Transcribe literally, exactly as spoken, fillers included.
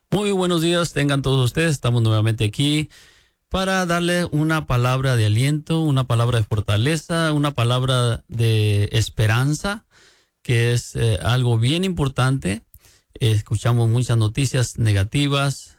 Muy buenos días, tengan todos ustedes. Estamos nuevamente aquí para darle una palabra de aliento, una palabra de fortaleza, una palabra de esperanza, que es eh, algo bien importante. Eh, escuchamos muchas noticias negativas,